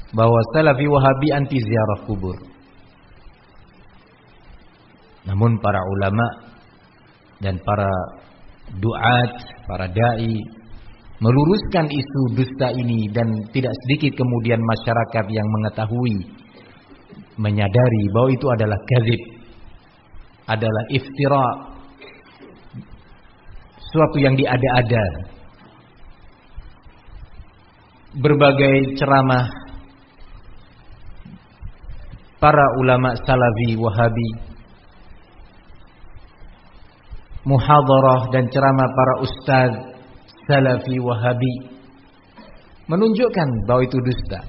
bahwa Salafi Wahabi anti ziarah kubur. Namun para ulama dan para duat, para dai meluruskan isu dusta ini, dan tidak sedikit kemudian masyarakat yang mengetahui, menyadari bahwa itu adalah kadzib, adalah iftira, suatu yang diada-ada. Berbagai ceramah para ulama Salafi Wahabi, muhadharah dan ceramah para ustaz Salafi Wahabi menunjukkan bahwa itu dusta.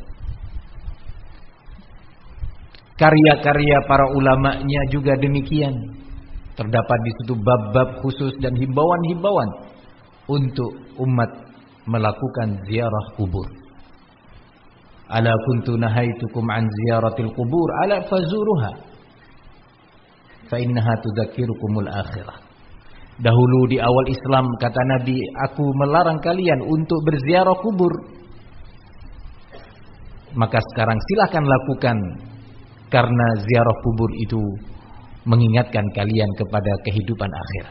Karya-karya para ulamanya juga demikian. Terdapat di situ bab-bab khusus dan himbauan-himbauan untuk umat melakukan ziarah kubur. Ala kuntu nahaitukum an ziyaratil kubur ala fazuruha fa innaha tudzakirukumul akhirah. Dahulu di awal Islam kata Nabi, aku melarang kalian untuk berziarah kubur. Maka sekarang silakan lakukan, karena ziarah kubur itu mengingatkan kalian kepada kehidupan akhirat.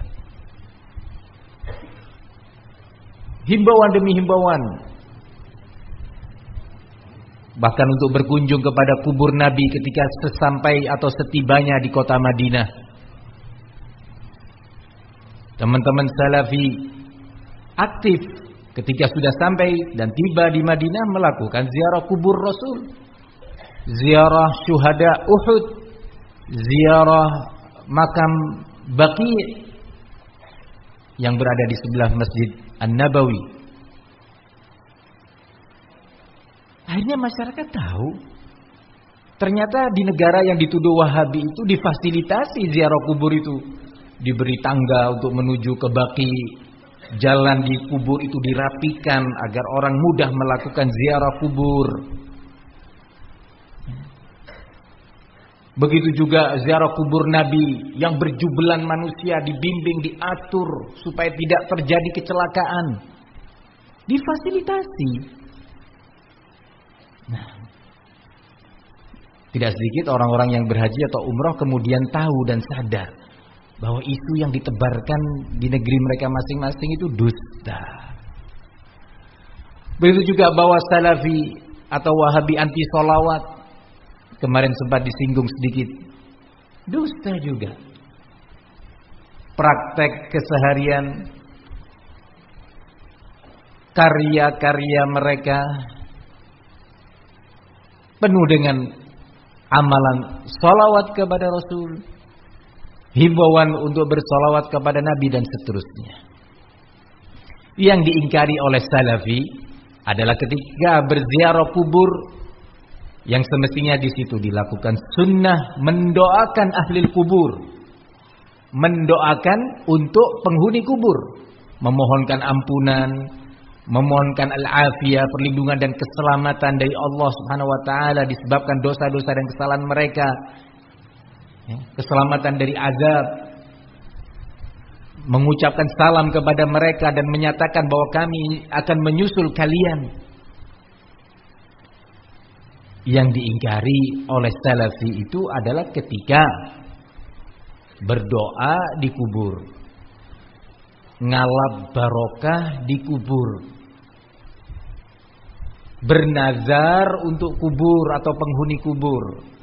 Himbauan demi himbauan, bahkan untuk berkunjung kepada kubur Nabi ketika sesampai atau setibanya di kota Madinah. Teman-teman Salafi aktif ketika sudah sampai dan tiba di Madinah melakukan ziarah kubur Rasul, ziarah syuhada Uhud, ziarah makam Baqi' yang berada di sebelah Masjid An-Nabawi. Akhirnya masyarakat tahu, ternyata di negara yang dituduh Wahabi itu difasilitasi ziarah kubur itu. Diberi tangga untuk menuju ke Baqi, jalan di kubur itu dirapikan agar orang mudah melakukan ziarah kubur. Begitu juga ziarah kubur Nabi yang berjubelan manusia dibimbing, diatur supaya tidak terjadi kecelakaan. Difasilitasi. Nah, tidak sedikit orang-orang yang berhaji atau umrah kemudian tahu dan sadar bahwa isu yang ditebarkan di negeri mereka masing-masing itu dusta. Begitu juga bahwa Salafi atau Wahabi anti sholawat, kemarin sempat disinggung sedikit, dusta juga. Praktek keseharian, karya-karya mereka penuh dengan amalan sholawat kepada Rasul, himbauan untuk bersolawat kepada Nabi dan seterusnya. Yang diingkari oleh Salafi adalah ketika berziarah kubur, yang semestinya di situ dilakukan sunnah mendoakan ahli kubur, mendoakan untuk penghuni kubur, memohonkan ampunan, memohonkan al-afiyah, perlindungan dan keselamatan dari Allah Subhanahu wa taala disebabkan dosa-dosa dan kesalahan mereka. Keselamatan dari azab, mengucapkan salam kepada mereka dan menyatakan bahwa kami akan menyusul kalian. Yang diingkari oleh Salafi itu adalah ketika berdoa di kubur, ngalap barokah di kubur, bernazar untuk kubur atau penghuni kubur,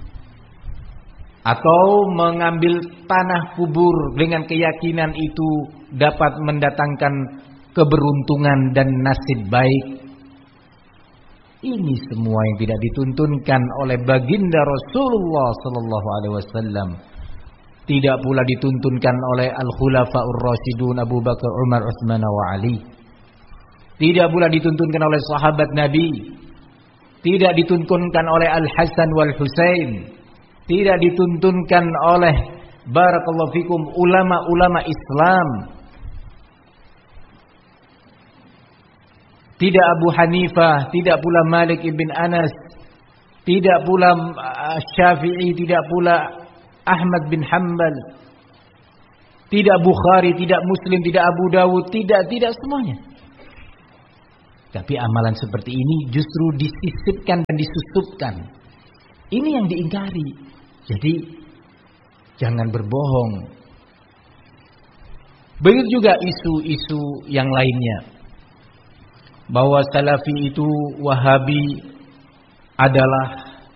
atau mengambil tanah kubur dengan keyakinan itu dapat mendatangkan keberuntungan dan nasib baik. Ini semua yang tidak dituntunkan oleh baginda Rasulullah sallallahu alaihi wasallam. Tidak pula dituntunkan oleh al-khulafaur rasyidun Abu Bakar, Umar, Utsman wa Ali. Tidak pula dituntunkan oleh sahabat Nabi. Tidak dituntunkan oleh Al-Hasan wal Husain. Tidak dituntunkan oleh barakallahu fikum ulama-ulama Islam. Tidak Abu Hanifah, tidak pula Malik ibn Anas, tidak pula Syafi'i, tidak pula Ahmad bin Hanbal, tidak Bukhari, tidak Muslim, tidak Abu Dawud, tidak semuanya. Tapi amalan seperti ini justru disisipkan dan disusupkan. Ini yang diingkari. Jadi jangan berbohong. Begitu juga isu-isu yang lainnya. Bahwa Salafi itu, Wahabi adalah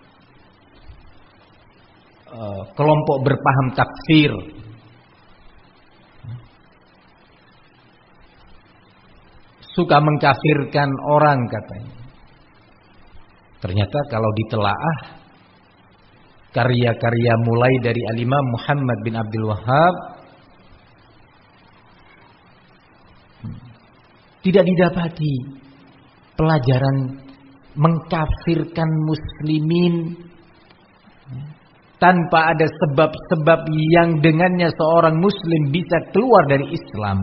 kelompok berpaham takfir. Suka mengkafirkan orang katanya. Ternyata kalau ditelaah karya-karya mulai dari Al-Imam Muhammad bin Abdul Wahhab tidak didapati pelajaran mengkafirkan muslimin tanpa ada sebab-sebab yang dengannya seorang muslim bisa keluar dari Islam.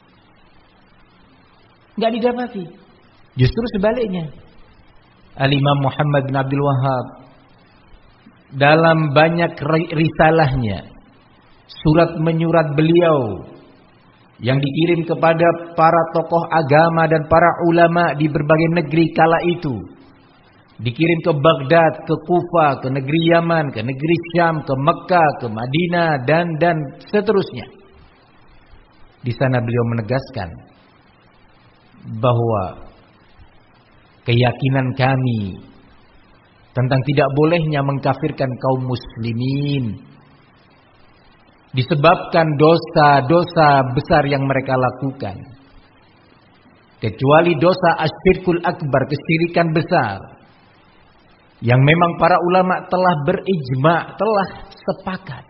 Enggak didapati. Justru sebaliknya. Al-Imam Muhammad bin Abdul Wahhab dalam banyak risalahnya, surat menyurat beliau yang dikirim kepada para tokoh agama dan para ulama di berbagai negeri kala itu, dikirim ke Baghdad, ke Kufa, ke negeri Yaman, ke negeri Syam, ke Mekah, ke Madinah dan seterusnya. Di sana beliau menegaskan bahwa keyakinan kami tentang tidak bolehnya mengkafirkan kaum muslimin disebabkan dosa-dosa besar yang mereka lakukan, kecuali dosa asyirkul akbar, kesyirikan besar, yang memang para ulama telah berijma, telah sepakat.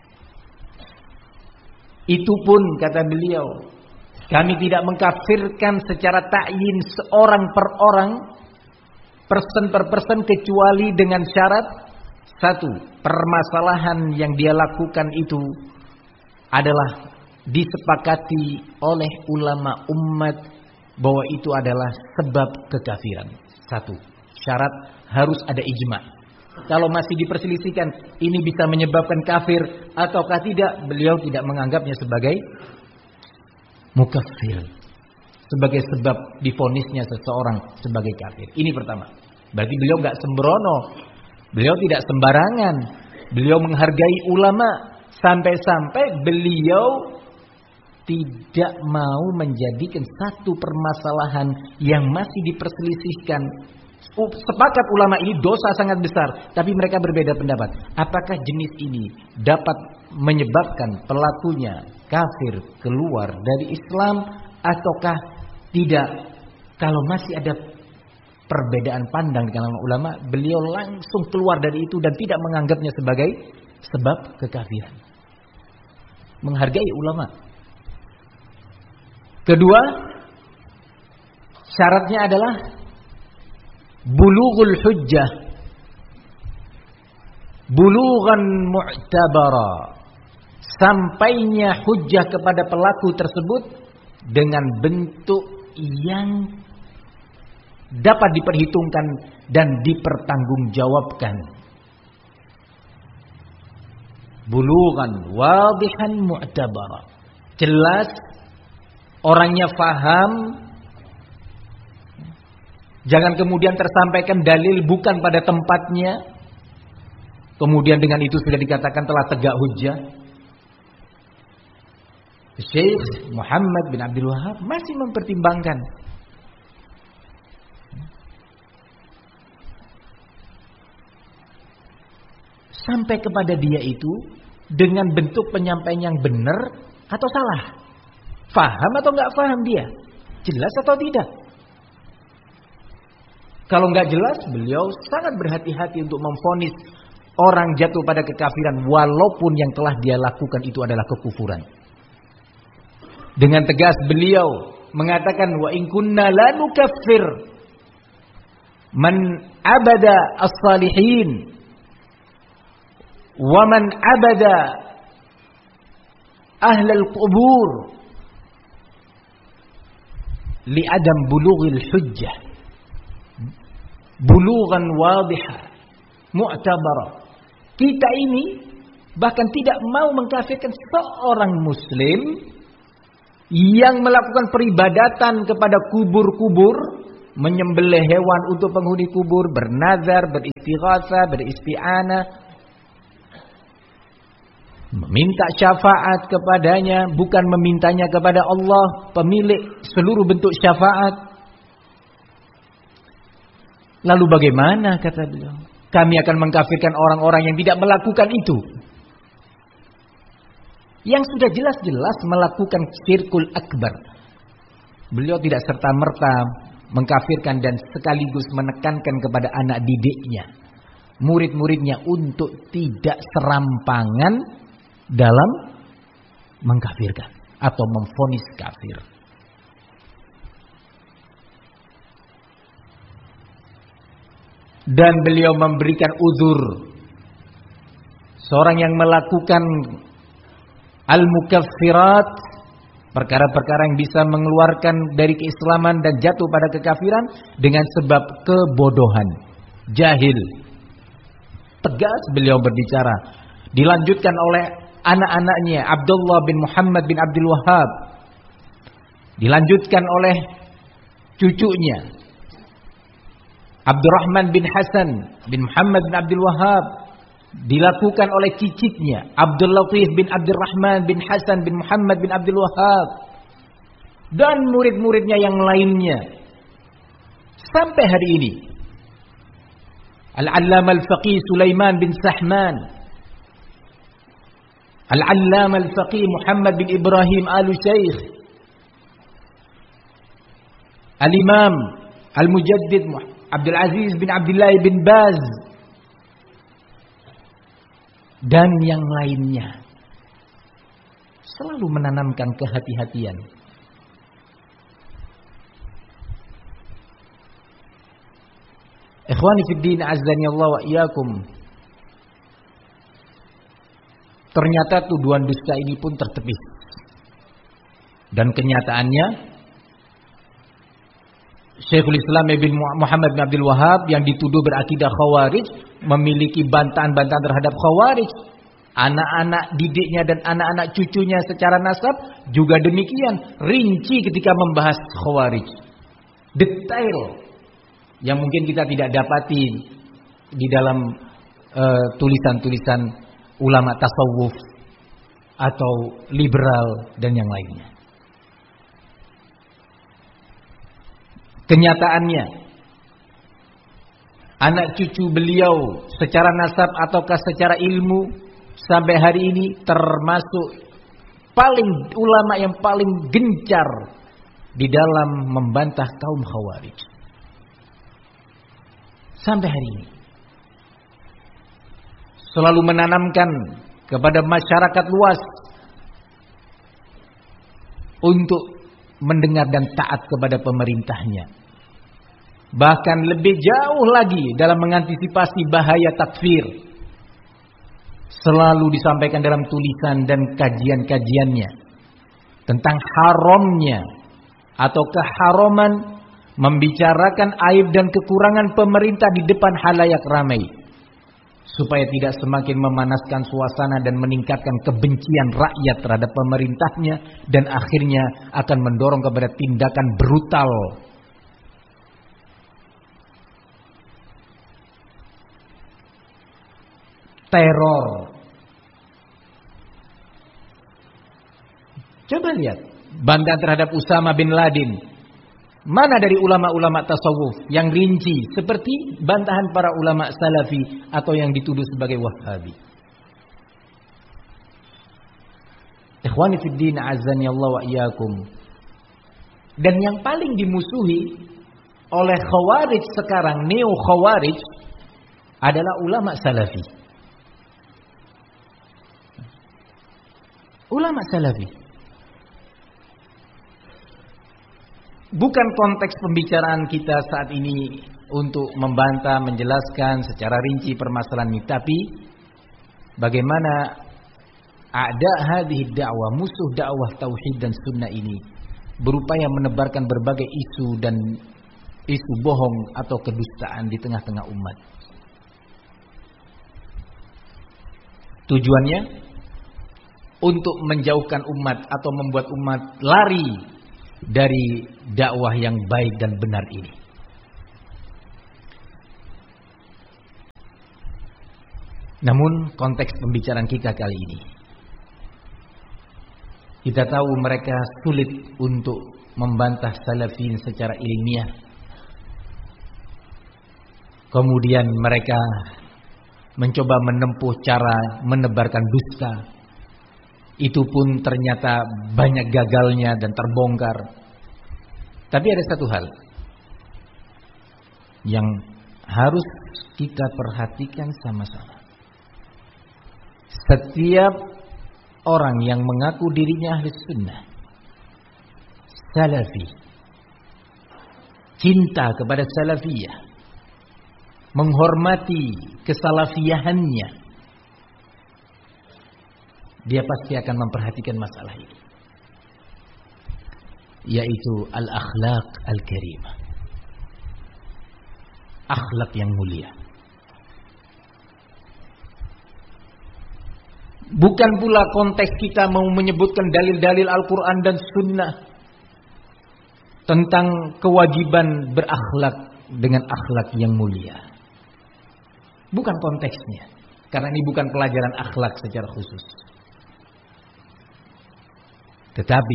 Itu pun kata beliau, kami tidak mengkafirkan secara ta'yin seorang per orang, person per person, kecuali dengan syarat satu, permasalahan yang dia lakukan itu adalah disepakati oleh ulama umat bahwa itu adalah sebab kekafiran. Satu, syarat harus ada ijma. Kalau masih diperselisihkan ini bisa menyebabkan kafir ataukah tidak, beliau tidak menganggapnya sebagai mukaffir, sebagai sebab divonisnya seseorang sebagai kafir. Ini pertama. Berarti beliau enggak sembrono. Beliau tidak sembarangan. Beliau menghargai ulama. Sampai-sampai beliau tidak mau menjadikan satu permasalahan yang masih diperselisihkan. Sepakat ulama ini dosa sangat besar, tapi mereka berbeda pendapat. Apakah jenis ini dapat menyebabkan pelakunya kafir, keluar dari Islam ataukah tidak? Kalau masih ada perbedaan pandang di kalangan ulama, beliau langsung keluar dari itu dan tidak menganggapnya sebagai sebab kekafiran. Menghargai ulama. Kedua, syaratnya adalah bulughul hujjah, bulughan mu'tabara, sampainya hujjah kepada pelaku tersebut dengan bentuk yang dapat diperhitungkan dan dipertanggungjawabkan. Bulughan wadihan mu'tabara, jelas, orangnya faham. Jangan kemudian tersampaikan dalil bukan pada tempatnya, kemudian dengan itu sudah dikatakan telah tegak hujjah. Syekh Muhammad bin Abdul Wahhab masih mempertimbangkan. Sampai kepada dia itu dengan bentuk penyampaian yang benar atau salah, faham atau enggak faham dia, jelas atau tidak. Kalau enggak jelas, beliau sangat berhati-hati untuk memvonis orang jatuh pada kekafiran walaupun yang telah dia lakukan itu adalah kekufuran. Dengan tegas beliau mengatakan, wa in kunna la nukaffir man abada as-salihin wa man abada ahlal qubur li adam bulughil hujjah bulughan wadihah mu'tabara. Kita ini bahkan tidak mau mengkafirkan seorang muslim yang melakukan peribadatan kepada kubur-kubur menyembelih hewan untuk penghuni kubur, bernazar, beristighatsah, beristi'anah, meminta syafaat kepadanya, bukan memintanya kepada Allah, pemilik seluruh bentuk syafaat. Lalu bagaimana, kata beliau? Kami akan mengkafirkan orang-orang yang tidak melakukan itu, yang sudah jelas-jelas melakukan syirkul akbar. Beliau tidak serta-merta mengkafirkan dan sekaligus menekankan kepada anak didiknya, murid-muridnya, untuk tidak serampangan dalam mengkafirkan atau memvonis kafir. Dan beliau memberikan uzur seorang yang melakukan al-mukaffirat, perkara-perkara yang bisa mengeluarkan dari keislaman dan jatuh pada kekafiran dengan sebab kebodohan, jahil. Tegas beliau berbicara. Dilanjutkan oleh anak-anaknya, Abdullah bin Muhammad bin Abdul Wahhab. Dilanjutkan oleh cucunya, Abdurrahman bin Hasan bin Muhammad bin Abdul Wahhab. Dilakukan oleh cicitnya, Abdul Latif bin Abdurrahman bin Hasan bin Muhammad bin Abdul Wahhab. Dan murid-muridnya yang lainnya. Sampai hari ini. Al-Allamah Al-Faqih Sulaiman bin Sahman. Al-Allamah Al-Faqih Muhammad bin Ibrahim Al-Syaikh. Al-Imam Al-Mujaddid Abdul Aziz bin Abdullah bin Baz. Dan yang lainnya. Selalu menanamkan kehati-hatian. Ikhwani fid din, azzani Allah wa iyyakum. Ternyata tuduhan dusta ini pun tertepis. Dan kenyataannya, Syekhul Islam Ibn Muhammad bin Abdul Wahhab yang dituduh berakidah Khawarij memiliki bantahan-bantahan terhadap Khawarij. Anak-anak didiknya dan anak-anak cucunya secara nasab juga demikian, rinci ketika membahas Khawarij. Detail yang mungkin kita tidak dapati di dalam tulisan-tulisan ulama tasawuf atau liberal dan yang lainnya. Kenyataannya, anak cucu beliau secara nasab ataukah secara ilmu sampai hari ini termasuk ulama yang paling gencar di dalam membantah kaum Khawarij. Sampai hari ini. Selalu menanamkan kepada masyarakat luas untuk mendengar dan taat kepada pemerintahnya. Bahkan lebih jauh lagi dalam mengantisipasi bahaya takfir. Selalu disampaikan dalam tulisan dan kajian-kajiannya tentang haramnya atau keharaman membicarakan aib dan kekurangan pemerintah di depan halayak ramai, supaya tidak semakin memanaskan suasana dan meningkatkan kebencian rakyat terhadap pemerintahnya, dan akhirnya akan mendorong kepada tindakan brutal. Teror. Coba lihat bantahan terhadap Usama bin Laden. Mana dari ulama-ulama tasawuf yang rinci seperti bantahan para ulama salafi atau yang dituduh sebagai Wahhabi. Ikhwani fid din, azani Allah wa iyyakum. Dan yang paling dimusuhi oleh Khawarij sekarang, neo Khawarij, adalah ulama salafi. Ulama salafi. Bukan konteks pembicaraan kita saat ini untuk membantah, menjelaskan secara rinci permasalahan ini, tapi bagaimana ada hadhihi dakwah, musuh dakwah tauhid dan sunnah ini berupaya menebarkan berbagai isu dan isu bohong atau kedustaan di tengah-tengah umat. Tujuannya untuk menjauhkan umat atau membuat umat lari dari dakwah yang baik dan benar ini. Namun konteks pembicaraan kita kali ini, kita tahu mereka sulit untuk membantah salafin secara ilmiah. Kemudian mereka mencoba menempuh cara menebarkan dusta. Itu pun ternyata banyak gagalnya dan terbongkar. Tapi ada satu hal yang harus kita perhatikan sama-sama. Setiap orang yang mengaku dirinya ahli sunnah, salafi, cinta kepada salafiyah, menghormati kesalafiyahannya, dia pasti akan memperhatikan masalah ini, yaitu al-akhlaq al-karimah, akhlak yang mulia. Bukan pula konteks kita mau menyebutkan dalil-dalil Al-Quran dan Sunnah tentang kewajiban berakhlak dengan akhlak yang mulia. Bukan konteksnya, karena ini bukan pelajaran akhlak secara khusus. Tetapi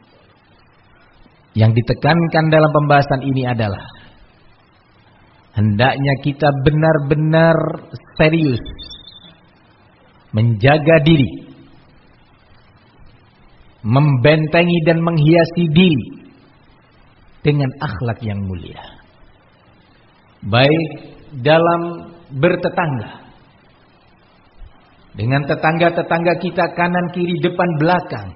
yang ditekankan dalam pembahasan ini adalah hendaknya kita benar-benar serius menjaga diri, membentengi dan menghiasi diri dengan akhlak yang mulia, baik dalam bertetangga, dengan tetangga-tetangga kita kanan kiri depan belakang,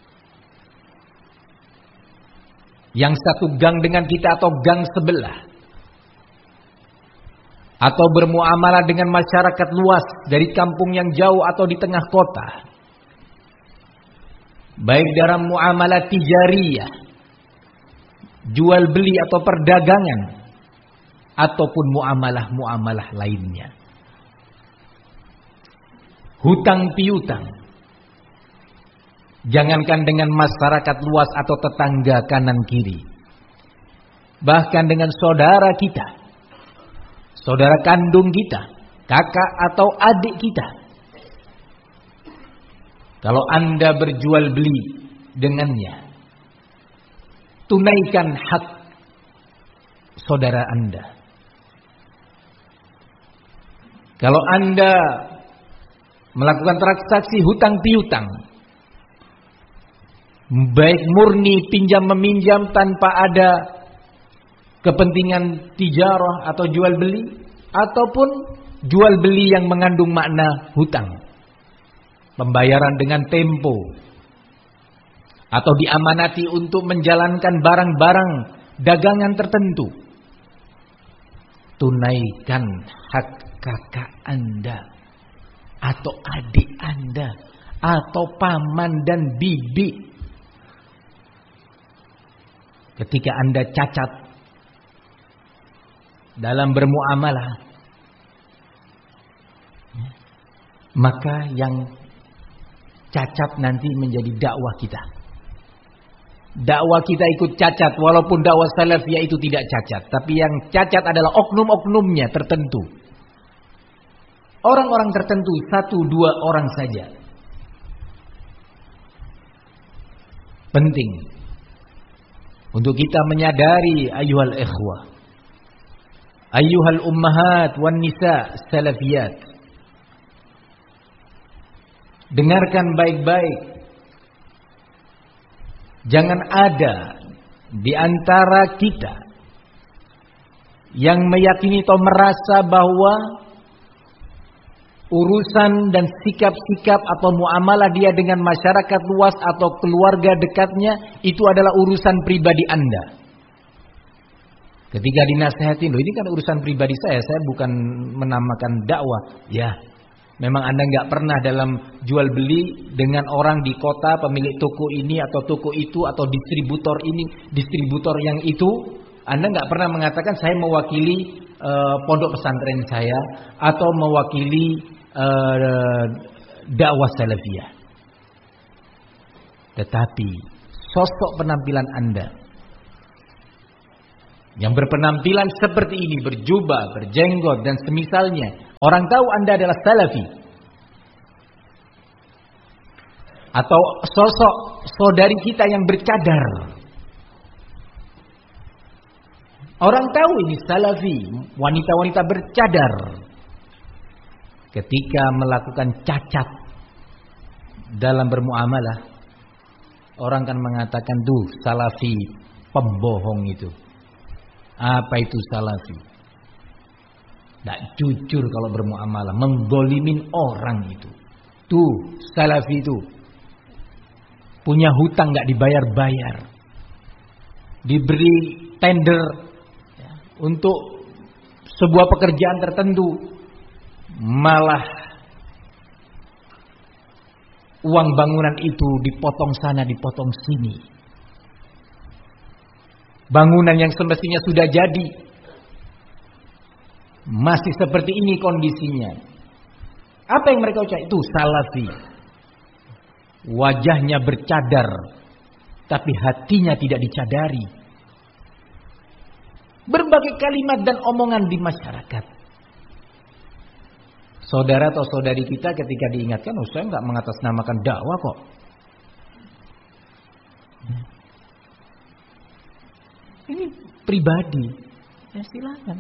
yang satu gang dengan kita atau gang sebelah, atau bermuamalah dengan masyarakat luas dari kampung yang jauh atau di tengah kota, baik dalam muamalah tijariyah, jual beli atau perdagangan, ataupun muamalah-muamalah lainnya, hutang piutang, jangankan dengan masyarakat luas atau tetangga kanan kiri, bahkan dengan saudara kita, saudara kandung kita, kakak atau adik kita. Kalau Anda berjual beli dengannya, tunaikan hak saudara Anda. Kalau Anda melakukan transaksi hutang piutang, baik murni pinjam meminjam tanpa ada kepentingan tijarah atau jual beli, ataupun jual beli yang mengandung makna hutang, pembayaran dengan tempo, atau diamanati untuk menjalankan barang-barang dagangan tertentu, tunaikan hak kakak Anda atau adik Anda atau paman dan bibi. Ketika Anda cacat dalam bermuamalah, maka yang cacat nanti menjadi dakwah kita. Dakwah kita ikut cacat, walaupun dakwah salafiyah itu tidak cacat, tapi yang cacat adalah oknum-oknumnya tertentu. Orang-orang tertentu, 1-2 orang saja. Penting untuk kita menyadari, ayyuhal ikhwah, ayyuhal ummahat wan nisa salafiyat, dengarkan baik-baik. Jangan ada di antara kita yang meyakini atau merasa bahwa urusan dan sikap-sikap atau muamalah dia dengan masyarakat luas atau keluarga dekatnya itu adalah urusan pribadi Anda. Ketika dinasihatin, loh ini kan urusan pribadi saya bukan menamakan dakwah. Ya, memang Anda nggak pernah dalam jual beli dengan orang di kota, pemilik toko ini atau toko itu atau distributor ini, distributor yang itu, Anda nggak pernah mengatakan saya mewakili pondok pesantren saya atau mewakili dakwah salafiyah. Tetapi sosok penampilan Anda yang berpenampilan seperti ini, berjubah, berjenggot dan semisalnya, orang tahu Anda adalah salafi, atau sosok saudari kita yang bercadar. Orang tahu ini salafi, wanita-wanita bercadar. Ketika melakukan cacat dalam bermuamalah, orang kan mengatakan tuh salafi, pembohong itu. Apa itu salafi? Tidak jujur kalau bermuamalah, menggolimin orang itu. Tuh salafi itu punya hutang nggak dibayar-bayar, diberi tender ya, untuk sebuah pekerjaan tertentu, malah uang bangunan itu dipotong sana, dipotong sini. Bangunan yang semestinya sudah jadi masih seperti ini kondisinya. Apa yang mereka ucap? Itu salafi. Wajahnya bercadar, tapi hatinya tidak dicadari. Berbagai kalimat dan omongan di masyarakat. Saudara atau saudari kita ketika diingatkan, oh saya nggak mengatasnamakan dakwah kok. Ini pribadi, ya silakan.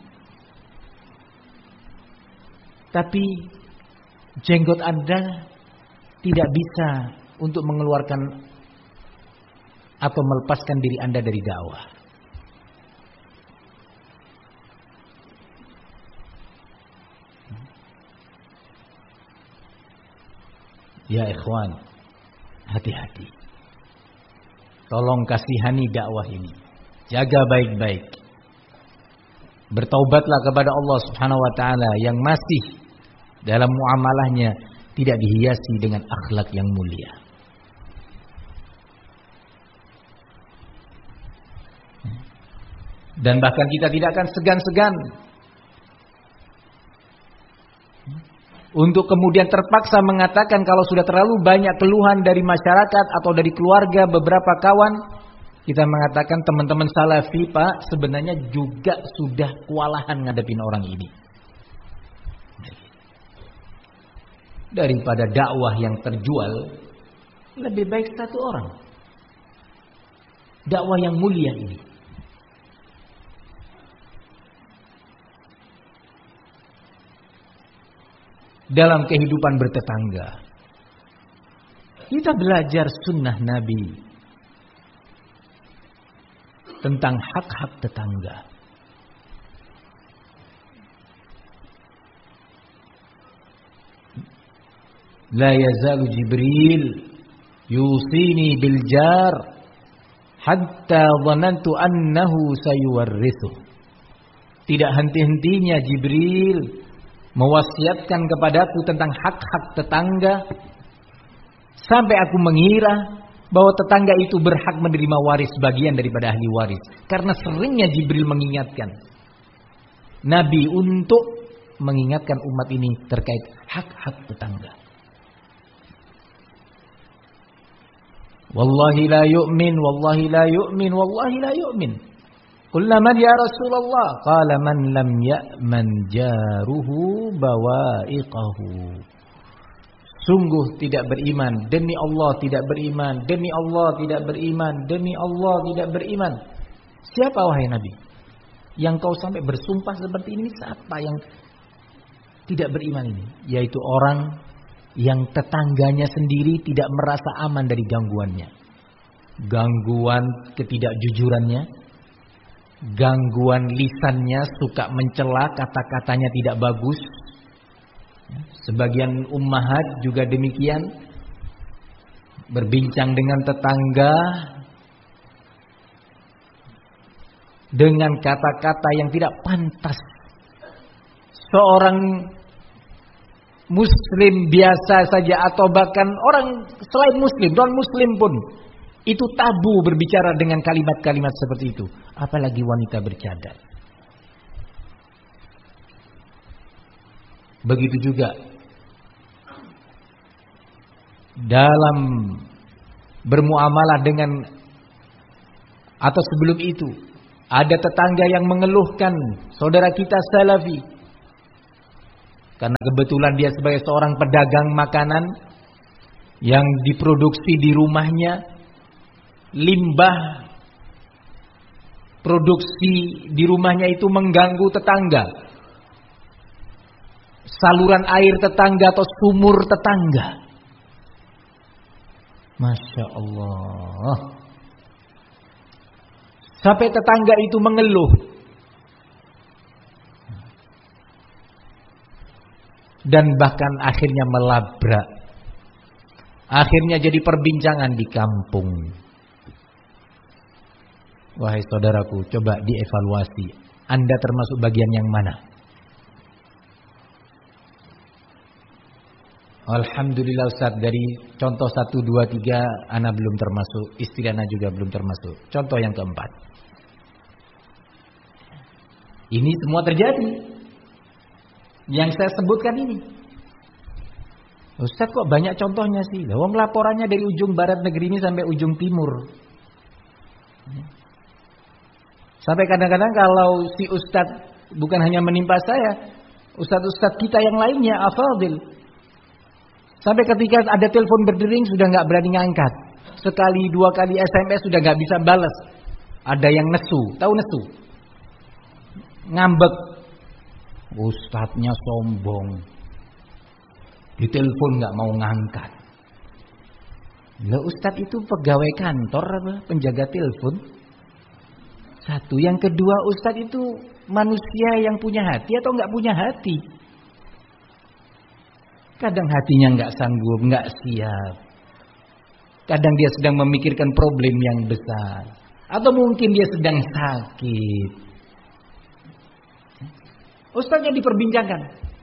Tapi jenggot Anda tidak bisa untuk mengeluarkan atau melepaskan diri Anda dari dakwah. Ya ikhwan, hati-hati. Tolong kasihani dakwah ini. Jaga baik-baik. Bertaubatlah kepada Allah Subhanahu wa taala yang masih dalam muamalahnya tidak dihiasi dengan akhlak yang mulia. Dan bahkan kita tidak akan segan-segan untuk kemudian terpaksa mengatakan kalau sudah terlalu banyak keluhan dari masyarakat atau dari keluarga beberapa kawan, kita mengatakan teman-teman salafi Pak sebenarnya juga sudah kewalahan ngadepin orang ini. Daripada dakwah yang terjual, lebih baik satu orang. Dakwah yang mulia ini. Dalam kehidupan bertetangga, kita belajar sunnah Nabi tentang hak-hak tetangga. La yazalu Jibril yusini bil jar hatta dhanantu annahu sayuwarrithu. Tidak henti-hentinya Jibril mewasiatkan kepadaku tentang hak-hak tetangga sampai aku mengira bahwa tetangga itu berhak menerima waris bagian daripada ahli waris. Karena seringnya Jibril mengingatkan Nabi untuk mengingatkan umat ini terkait hak-hak tetangga. Wallahi la yu'min, wallahi la yu'min, wallahi la yu'min. Qulna man ya Rasulullah? Qala man lam ya'man jaruhu bawa'iqahu. Sungguh tidak beriman, demi Allah tidak beriman, demi Allah tidak beriman, demi Allah tidak beriman. Siapa wahai Nabi? Yang kau sampai bersumpah seperti ini, siapa yang tidak beriman ini? Yaitu orang yang tetangganya sendiri tidak merasa aman dari gangguannya. Gangguan ketidakjujurannya, gangguan lisannya, suka mencela, kata-katanya tidak bagus. Sebagian ummahat juga demikian, berbincang dengan tetangga dengan kata-kata yang tidak pantas. Seorang muslim biasa saja atau bahkan orang selain muslim, non muslim pun itu tabu berbicara dengan kalimat-kalimat seperti itu, apalagi wanita bercadar. Begitu juga dalam bermuamalah dengan atau sebelum itu ada tetangga yang mengeluhkan saudara kita salafi karena kebetulan dia sebagai seorang pedagang makanan yang diproduksi di rumahnya, limbah produksi di rumahnya itu mengganggu tetangga, saluran air tetangga atau sumur tetangga. Masya Allah. Sampai tetangga itu mengeluh. Dan bahkan akhirnya melabrak. Akhirnya jadi perbincangan di kampung. Wahai saudaraku, coba dievaluasi. Anda termasuk bagian yang mana? Alhamdulillah Ustaz, dari contoh 1, 2, 3 ana belum termasuk, istri ana juga belum termasuk. Contoh yang keempat. Ini semua terjadi. Yang saya sebutkan ini. Ustaz kok banyak contohnya sih? Wong laporannya dari ujung barat negeri ini sampai ujung timur. Sampai kadang-kadang kalau si Ustaz bukan hanya menimpa saya, Ustaz-Ustaz kita yang lainnya, afadil. Sampai ketika ada telepon berdering sudah nggak berani ngangkat. Sekali 2 kali SMS sudah nggak bisa balas. Ada yang nesu, tahu nesu? Ngambek. Ustadznya sombong. Ditelepon nggak mau ngangkat. Lah Ustadz itu pegawai kantor apa? Penjaga telepon. Satu, yang kedua Ustadz itu manusia yang punya hati atau nggak punya hati? Kadang hatinya nggak sanggup, nggak siap. Kadang dia sedang memikirkan problem yang besar, atau mungkin dia sedang sakit. Ustadznya diperbincangkan.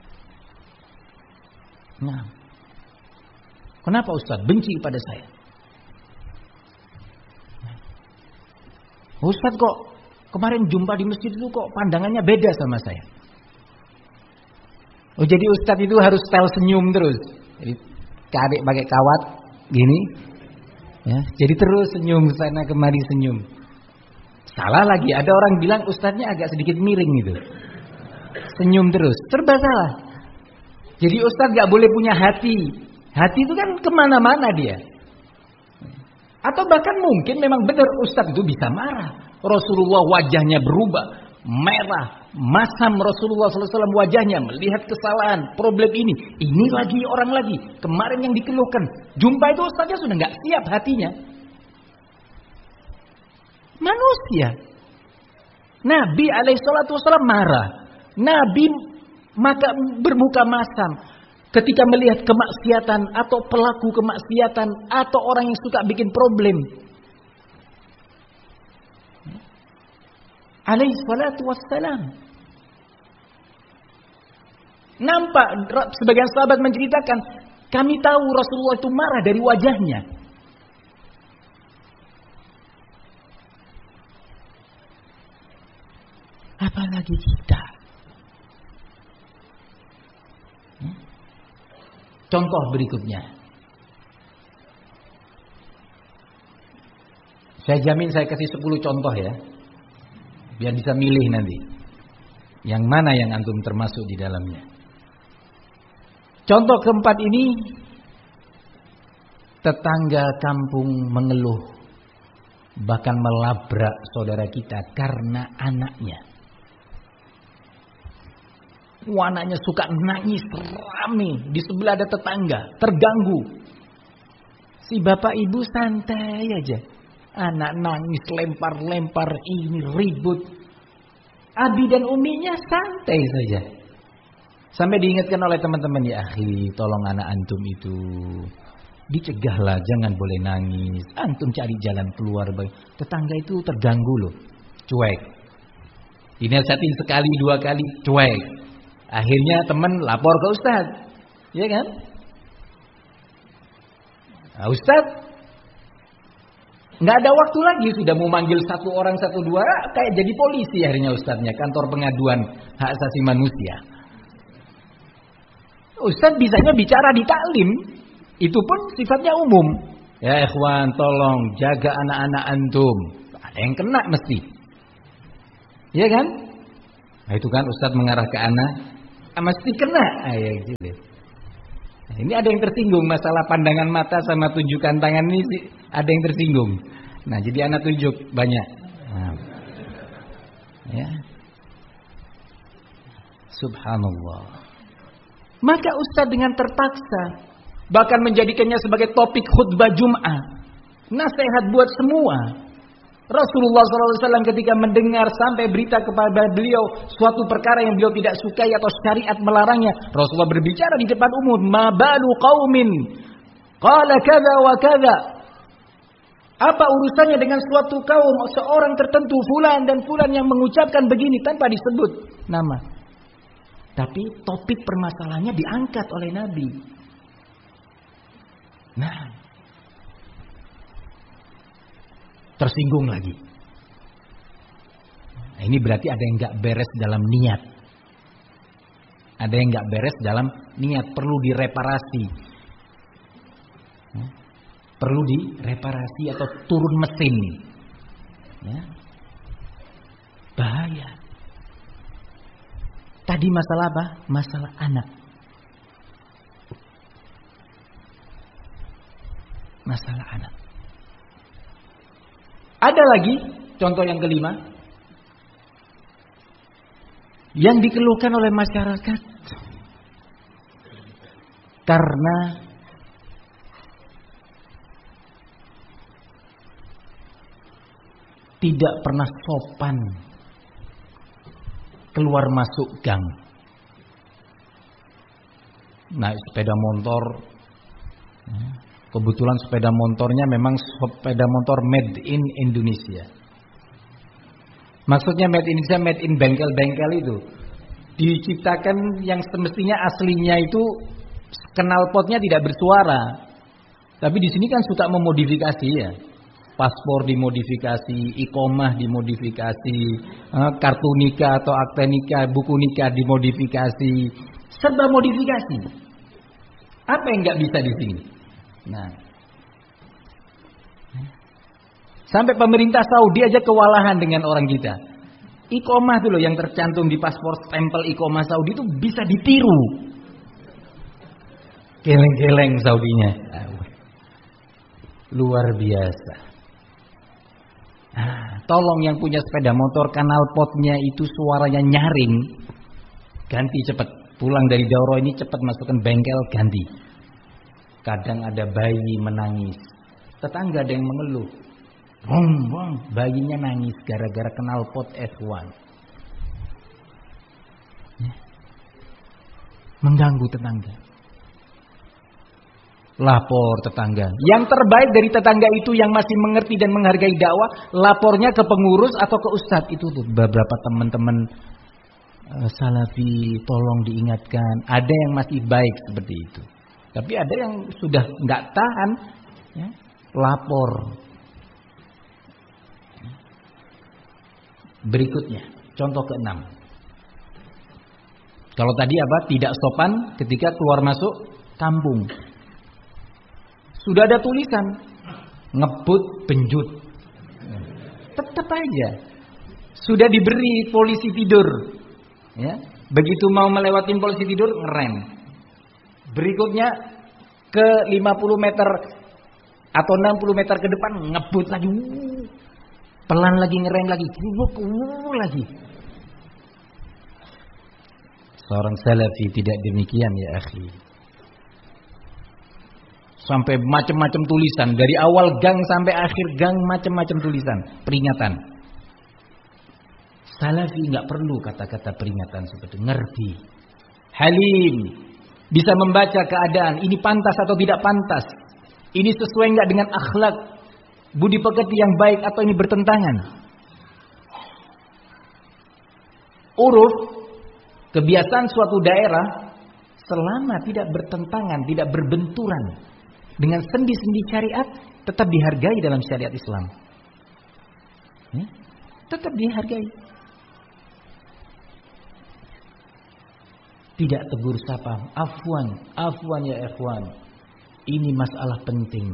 Nah, kenapa Ustadz benci pada saya? Ustadz kok kemarin jumpa di masjid itu kok pandangannya beda sama saya. Oh, jadi Ustadz itu harus style senyum terus. Jadi kadek pakai kawat gini, ya. Jadi terus senyum sana kemari senyum. Salah lagi, ada orang bilang Ustadznya agak sedikit miring gitu. Senyum terus, serba salah. Jadi Ustadz gak boleh punya hati. Hati itu kan kemana-mana dia. Atau bahkan mungkin memang benar Ustadz itu bisa marah. Rasulullah wajahnya berubah, merah, masam Rasulullah SAW wajahnya melihat kesalahan, problem ini. Ini lagi orang lagi, kemarin yang dikeluhkan. Jumpa itu Ustadznya sudah gak siap hatinya. Manusia. Nabi SAW marah. Nabi maka bermuka masam ketika melihat kemaksiatan atau pelaku kemaksiatan atau orang yang suka bikin problem. Alaihi salatu wassalam. Nampak sebagian sahabat menceritakan, kami tahu Rasulullah itu marah dari wajahnya. Apalagi kita. Contoh berikutnya. Saya jamin saya kasih 10 contoh ya. Biar bisa milih nanti. Yang mana yang antum termasuk di dalamnya. Contoh keempat ini. Tetangga kampung mengeluh. Bahkan melabrak saudara kita karena anaknya. Anaknya suka nangis rame, di sebelah ada tetangga, terganggu. Si bapak ibu santai aja. Anak nangis lempar-lempar ini ribut. Abi dan uminya santai saja. Sampai diingatkan oleh teman-teman, ya akhi, tolong anak antum itu dicegahlah, jangan boleh nangis. Antum cari jalan keluar. Tetangga itu terganggu loh. Cuek. Dinasihatin sekali 2 kali, cuek. Akhirnya teman lapor ke Ustaz, ya kan? Nah, Ustaz nggak ada waktu lagi, sudah mau manggil 1 orang 1 2, kayak jadi polisi akhirnya Ustaznya, kantor pengaduan hak asasi manusia. Ustaz bisanya bicara di taklim, itu pun sifatnya umum. Ya ikhwan, tolong jaga anak-anak antum, ada yang kena mesti, ya kan? Nah itu kan Ustaz mengarah ke anak. Mesti kena. Ya, gitu. Nah, ini ada yang tersinggung masalah pandangan mata sama tunjukan tangan ini, ada yang tersinggung. Nah, jadi anak tunjuk banyak. Nah, ya. Subhanallah. Maka ustaz dengan terpaksa bahkan menjadikannya sebagai topik khutbah Jum'ah. Nasihat buat semua. Rasulullah SAW ketika mendengar sampai berita kepada beliau suatu perkara yang beliau tidak sukai atau syariat melarangnya, Rasulullah berbicara di depan umum, ma balu qaumin qala kadza wa kadza. Apa urusannya dengan suatu kaum, seorang tertentu fulan dan fulan yang mengucapkan begini tanpa disebut nama. Tapi topik permasalahannya diangkat oleh Nabi. Nah, tersinggung lagi. Nah, ini berarti ada yang nggak beres dalam niat. Ada yang nggak beres dalam niat, perlu direparasi. Ya. Perlu direparasi atau turun mesin. Ya. Bahaya. Tadi masalah apa? Masalah anak. Masalah anak. Ada lagi contoh yang kelima yang dikeluhkan oleh masyarakat karena tidak pernah sopan keluar masuk gang. Naik sepeda motor, kebetulan sepeda motornya memang sepeda motor made in Indonesia. Maksudnya made in Indonesia, made in bengkel-bengkel itu. Diciptakan yang semestinya aslinya itu knalpotnya tidak bersuara. Tapi di sini kan suka memodifikasi ya. Paspor dimodifikasi, iqomah dimodifikasi, kartu nikah atau akte nikah, buku nikah dimodifikasi, serba modifikasi. Apa yang nggak bisa di sini? Nah, sampai pemerintah Saudi aja kewalahan dengan orang kita. Iqomah itu loh yang tercantum di paspor, stempel iqomah Saudi itu bisa ditiru. Geleng-geleng Saudinya, luar biasa. Nah, tolong yang punya sepeda motor knalpotnya itu suaranya nyaring, ganti cepet. Pulang dari daurah ini cepet masukkan bengkel, ganti. Kadang ada bayi menangis, tetangga ada yang mengeluh, bong, bayinya nangis gara-gara knalpot F1. Ya. Mengganggu tetangga. Lapor tetangga. Yang terbaik dari tetangga itu yang masih mengerti dan menghargai dakwah, lapornya ke pengurus atau ke ustadz. Itu tuh beberapa teman-teman salafi tolong diingatkan. Ada yang masih baik seperti itu. Tapi ada yang sudah nggak tahan, ya, lapor. Berikutnya, contoh ke-6. Kalau tadi apa? Tidak sopan ketika keluar masuk kampung. Sudah ada tulisan ngebut benjut. Tetap aja. Sudah diberi polisi tidur. Ya. Begitu mau melewati polisi tidur ngerem. Berikutnya ke 50 meter atau 60 meter ke depan ngebut lagi. Pelan lagi ngerem lagi. Lagi. Seorang salafi tidak demikian ya akhi. Sampai macam-macam tulisan. Dari awal gang sampai akhir gang macam-macam tulisan. Peringatan. Salafi nggak perlu kata-kata peringatan seperti ngerti. Halim. Bisa membaca keadaan. Ini pantas atau tidak pantas. Ini sesuai nggak dengan akhlak. Budi pekerti yang baik atau ini bertentangan. Uruf. Kebiasaan suatu daerah. Selama tidak bertentangan. Tidak berbenturan dengan sendi-sendi syariat, tetap dihargai dalam syariat Islam. Ya? Tetap dihargai. Tidak tegur sapa, afwan ya ikhwan. Ini masalah penting.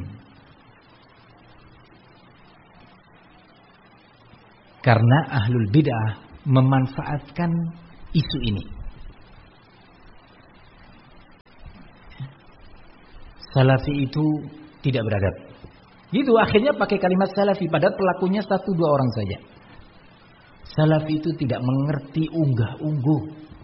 Karena ahlul bid'ah memanfaatkan isu ini. Salafi itu tidak beradab. Gitu akhirnya pakai kalimat salafi padahal pelakunya 1-2 orang saja. Salafi itu tidak mengerti unggah-ungguh.